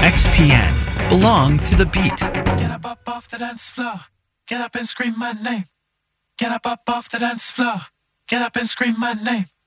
XPN. Belong to the beat. Get up off the dance floor. Get up and scream my name. Get up off the dance floor. Get up and scream my name.